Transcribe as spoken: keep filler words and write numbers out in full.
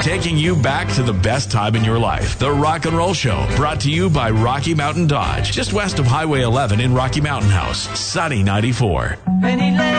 taking you back to the best time in your life. The Rock and Roll Show, brought to you by Rocky Mountain Dodge, just west of Highway eleven in Rocky Mountain House. Sunny ninety-four.